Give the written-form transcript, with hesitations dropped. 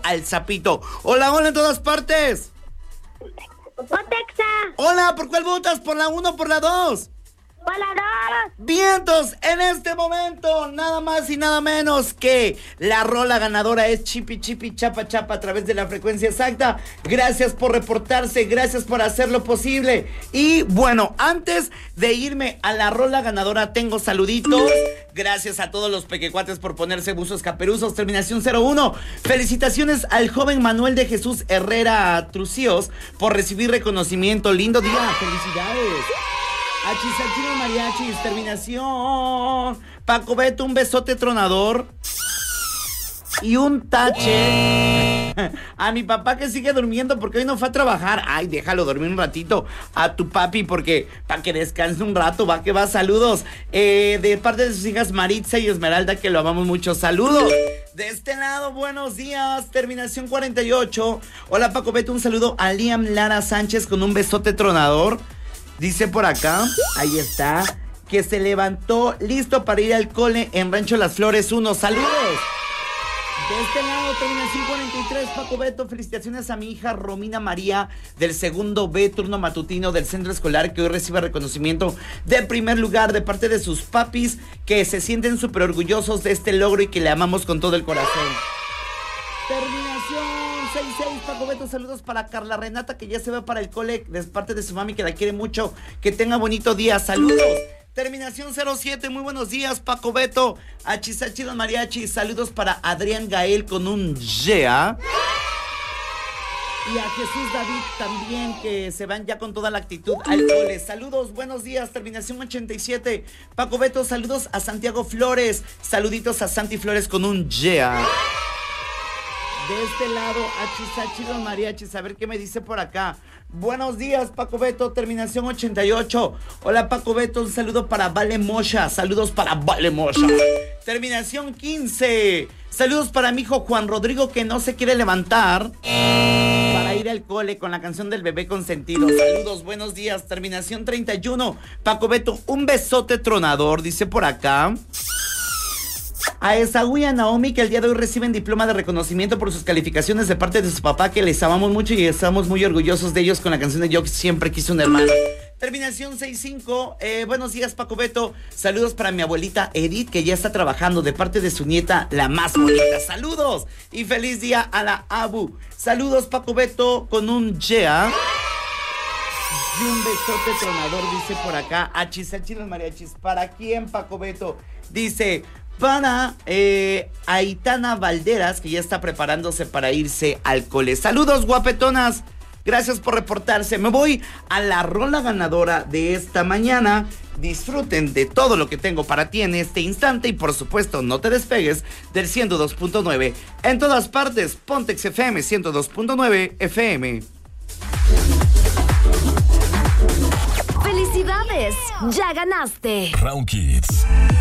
al sapito. Hola, hola en todas partes. Otexa. Hola, ¿por cuál votas? ¿Por la 1 o por la 2? Por la 2. Vientos, en este momento, nada más y nada menos que la rola ganadora es Chipi Chipi Chapa Chapa a través de la frecuencia exacta. Gracias por reportarse, gracias por hacer lo posible. Y bueno, antes de irme a la rola ganadora, tengo saluditos. Gracias a todos los pequecuates por ponerse buzos caperuzos, terminación 01. Felicitaciones al joven Manuel de Jesús Herrera Trucíos por recibir reconocimiento. Lindo día, felicidades. Achis, mariachis, terminación. Paco Beto, un besote tronador. Y un tache a mi papá que sigue durmiendo porque hoy no fue a trabajar. Ay, déjalo dormir un ratito a tu papi porque para que descanse un rato, va que va, saludos. De parte de sus hijas Maritza y Esmeralda, que lo amamos mucho, saludos. De este lado, buenos días, terminación 48. Hola Paco Beto, un saludo a Liam Lara Sánchez con un besote tronador. Dice por acá, ahí está, que se levantó listo para ir al cole en Rancho Las Flores 1. ¡Saludos! De este lado, terminación 43, Paco Beto, felicitaciones a mi hija Romina María del segundo B, turno matutino del centro escolar, que hoy recibe reconocimiento de primer lugar de parte de sus papis, que se sienten súper orgullosos de este logro y que le amamos con todo el corazón. Terminación 66, Paco Beto, saludos para Carla Renata, que ya se va para el cole de parte de su mami, que la quiere mucho, que tenga bonito día, saludos. Terminación 07, muy buenos días, Paco Beto, Achisachidos Mariachi, saludos para Adrián Gael con un yeah. Y a Jesús David también, que se van ya con toda la actitud al cole. Saludos, buenos días, terminación 87. Paco Beto, saludos a Santiago Flores, saluditos a Santi Flores con un yeah. De este lado, Achisachidos Mariachis, a ver qué me dice por acá. Buenos días, Paco Beto, terminación 88. Hola, Paco Beto, un saludo para Vale Mocha. Saludos para Vale Mocha. Terminación 15. Saludos para mi hijo Juan Rodrigo, que no se quiere levantar para ir al cole con la canción del bebé consentido. Saludos, buenos días. Terminación 31. Paco Beto, un besote tronador, dice por acá. A Esaú y a Naomi, que el día de hoy reciben diploma de reconocimiento por sus calificaciones de parte de su papá, que les amamos mucho y estamos muy orgullosos de ellos con la canción de Yo siempre quise un hermano. Terminación 65, buenos días, Paco Beto, saludos para mi abuelita Edith, que ya está trabajando de parte de su nieta, la más bonita. Saludos y feliz día a la Abu. Saludos, Paco Beto, con un yeah. Y un besote tronador, dice por acá, Achisachinos Mariachis. ¿Para quién, Paco Beto? Dice, para Aitana Valderas, que ya está preparándose para irse al cole. Saludos, guapetonas. Gracias por reportarse. Me voy a la rola ganadora de esta mañana. Disfruten de todo lo que tengo para ti en este instante. Y por supuesto, no te despegues del 102.9. En todas partes, Pontex FM 102.9 FM. ¡Felicidades! ¡Ya ganaste! Round Kids.